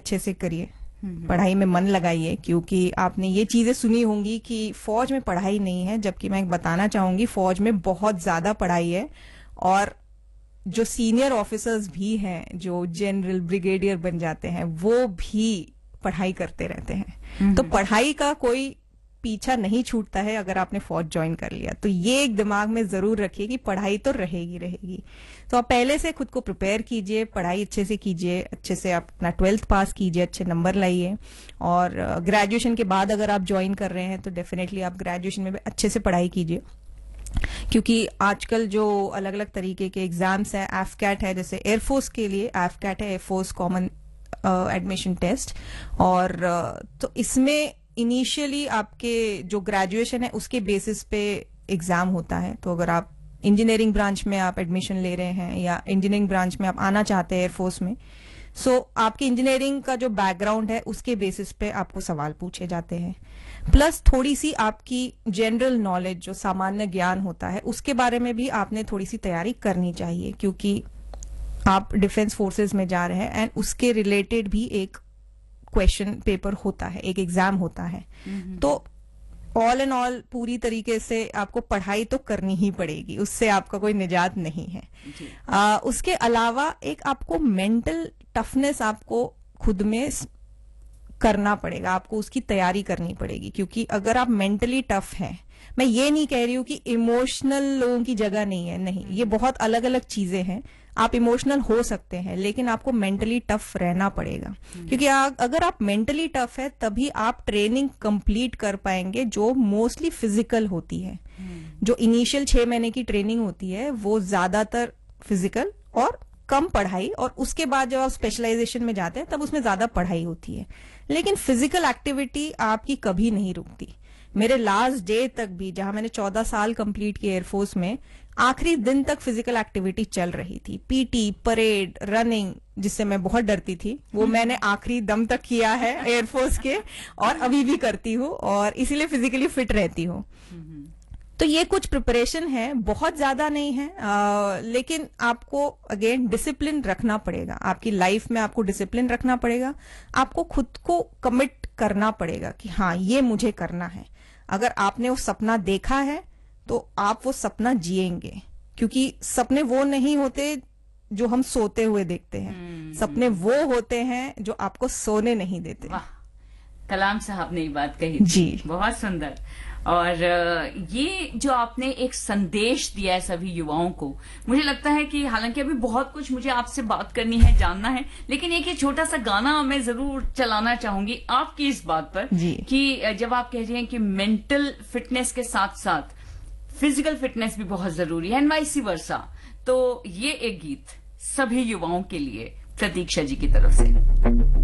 अच्छे से करिए, पढ़ाई में मन लगाइए, क्योंकि आपने ये चीजें सुनी होंगी कि फौज में पढ़ाई नहीं है, जबकि मैं बताना चाहूंगी फौज में बहुत ज्यादा पढ़ाई है। और जो सीनियर ऑफिसर्स भी हैं, जो जनरल ब्रिगेडियर बन जाते हैं, वो भी पढ़ाई करते रहते हैं। तो पढ़ाई का कोई पीछा नहीं छूटता है अगर आपने फौज ज्वाइन कर लिया। तो ये एक दिमाग में जरूर रखिए कि पढ़ाई तो रहेगी रहेगी। तो आप पहले से खुद को प्रिपेयर कीजिए, पढ़ाई अच्छे से कीजिए, अच्छे से आप अपना 12th पास कीजिए, अच्छे नंबर लाइए। और ग्रेजुएशन के बाद अगर आप ज्वाइन कर रहे हैं तो डेफिनेटली आप ग्रेजुएशन में भी अच्छे से पढ़ाई कीजिए, क्योंकि आजकल जो अलग अलग तरीके के एग्जाम्स हैं, एफकैट है, जैसे एयरफोर्स के लिए एफकैट है, एयरफोर्स कॉमन एडमिशन टेस्ट। और तो इसमें इनिशियली आपके जो ग्रेजुएशन है उसके बेसिस पे एग्जाम होता है। तो अगर आप इंजीनियरिंग ब्रांच में आप एडमिशन ले रहे हैं या इंजीनियरिंग ब्रांच में आप आना चाहते हैं एयरफोर्स में, सो आपकी इंजीनियरिंग का जो बैकग्राउंड है उसके बेसिस पे आपको सवाल पूछे जाते हैं। प्लस थोड़ी सी आपकी जनरल नॉलेज, जो सामान्य ज्ञान होता है, उसके बारे में भी आपने थोड़ी सी तैयारी करनी चाहिए, क्योंकि आप डिफेंस फोर्सेस में जा रहे हैं एंड उसके रिलेटेड भी एक क्वेश्चन पेपर होता है, एक एग्जाम होता है। तो ऑल एंड ऑल पूरी तरीके से आपको पढ़ाई तो करनी ही पड़ेगी, उससे आपका कोई निजात नहीं है। उसके अलावा एक आपको मेंटल टफनेस आपको खुद में करना पड़ेगा, आपको उसकी तैयारी करनी पड़ेगी। क्योंकि अगर आप मेंटली टफ हैं, मैं ये नहीं कह रही हूं कि इमोशनल लोगों की जगह नहीं है, नहीं, ये बहुत अलग अलग चीजें हैं। आप इमोशनल हो सकते हैं लेकिन आपको मेंटली टफ रहना पड़ेगा, क्योंकि अगर आप मेंटली टफ है तभी आप ट्रेनिंग कंप्लीट कर पाएंगे, जो मोस्टली फिजिकल होती है। जो इनिशियल 6 महीने की ट्रेनिंग होती है वो ज्यादातर फिजिकल और कम पढ़ाई, और उसके बाद जब आप स्पेशलाइजेशन में जाते हैं तब उसमें ज्यादा पढ़ाई होती है। लेकिन फिजिकल एक्टिविटी आपकी कभी नहीं रुकती। मेरे लास्ट डे तक भी, जहां मैंने 14 साल कंप्लीट किए एयरफोर्स में, आखिरी दिन तक फिजिकल एक्टिविटी चल रही थी। पीटी, परेड, रनिंग, जिससे मैं बहुत डरती थी, वो मैंने आखिरी दम तक किया है एयरफोर्स के, और अभी भी करती हूँ, और इसीलिए फिजिकली फिट रहती हूँ। तो ये कुछ प्रिपरेशन है, बहुत ज्यादा नहीं है, लेकिन आपको अगेन डिसिप्लिन रखना पड़ेगा। आपकी लाइफ में आपको डिसिप्लिन रखना पड़ेगा, आपको खुद को कमिट करना पड़ेगा कि हाँ ये मुझे करना है। अगर आपने वो सपना देखा है तो आप वो सपना जिएंगे, क्योंकि सपने वो नहीं होते जो हम सोते हुए देखते हैं, सपने वो होते हैं जो आपको सोने नहीं देते। वाह, कलाम साहब ने ये बात कही जी, बहुत सुंदर। और ये जो आपने एक संदेश दिया है सभी युवाओं को, मुझे लगता है कि हालांकि अभी बहुत कुछ मुझे आपसे बात करनी है, जानना है, लेकिन एक ये छोटा सा गाना मैं जरूर चलाना चाहूंगी आपकी इस बात पर कि जब आप कह रहे हैं कि मेंटल फिटनेस के साथ साथ फिजिकल फिटनेस भी बहुत जरूरी है, एंड वाइस वर्सा, तो ये एक गीत सभी युवाओं के लिए प्रतीक्षा जी की तरफ से।